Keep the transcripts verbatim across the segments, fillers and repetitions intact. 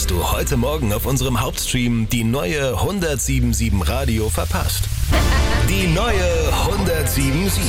hast du heute Morgen auf unserem Hauptstream die neue hundertsiebenundsiebzig Radio verpasst. Die neue hundertsiebenundsiebzig.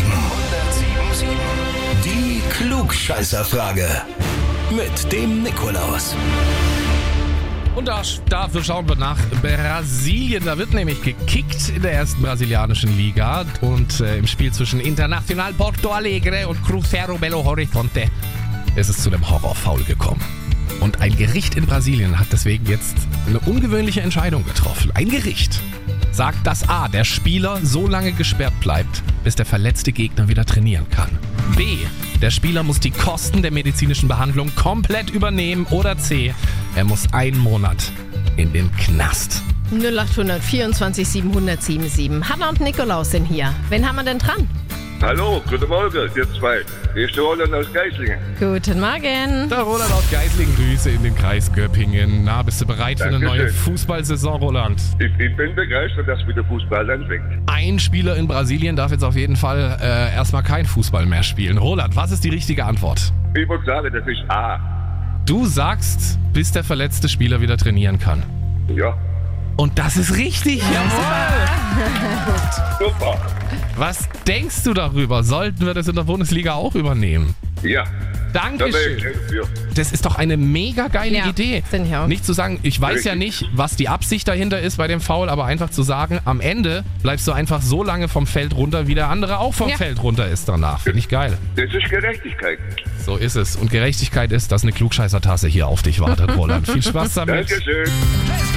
Die Klugscheißerfrage. Mit dem Nikolaus. Und da, dafür schauen wir nach Brasilien. Da wird nämlich gekickt in der ersten brasilianischen Liga. Und äh, im Spiel zwischen Internacional Porto Alegre und Cruzeiro Belo Horizonte ist es zu einem Horrorfoul gekommen. Und ein Gericht in Brasilien hat deswegen jetzt eine ungewöhnliche Entscheidung getroffen. Ein Gericht sagt, dass A, der Spieler so lange gesperrt bleibt, bis der verletzte Gegner wieder trainieren kann. B, der Spieler muss die Kosten der medizinischen Behandlung komplett übernehmen. Oder C, er muss einen Monat in den Knast. null acht vierundzwanzig siebenhundertsiebenundsiebzig. Hanna und Nikolaus sind hier. Wen haben wir denn dran? Hallo, guten Morgen, ihr zwei. Hier ist der Roland aus Geislingen. Guten Morgen. Der Roland aus Geislingen, Grüße in den Kreis Göppingen. Na, bist du bereit für eine Dankeschön. neue Fußballsaison, Roland? Ich, ich bin begeistert, dass wieder Fußball anfängt. Ein Spieler in Brasilien darf jetzt auf jeden Fall äh, erstmal kein Fußball mehr spielen. Roland, was ist die richtige Antwort? Ich würde sagen, das ist A. Du sagst, bis der verletzte Spieler wieder trainieren kann. Ja, Und das ist richtig, jawohl! super. Was denkst du darüber? Sollten wir das in der Bundesliga auch übernehmen? Ja, da wäre ich Dankeschön. gern für. Das ist doch eine mega geile Ja, Idee. finde ich auch. Nicht zu sagen, ich weiß ja nicht, was die Absicht dahinter ist bei dem Foul, aber einfach zu sagen, am Ende bleibst du einfach so lange vom Feld runter, wie der andere auch vom Ja. Feld runter ist danach. Finde ich geil. Das ist Gerechtigkeit. So ist es. Und Gerechtigkeit ist, dass eine Klugscheißer-Tasse hier auf dich wartet, Roland. Viel Spaß damit. Dankeschön.